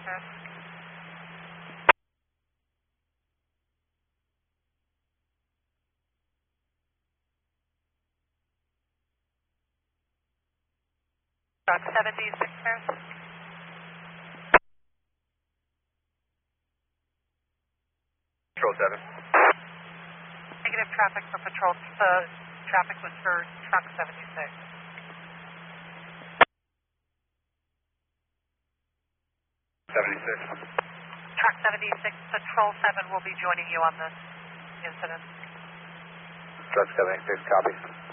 Victor. Truck 70, Victor. Patrol 7. Negative traffic for patrol. Traffic was for truck 76. 76. Truck 76, patrol 7 will be joining you on this incident. Truck 76, copy.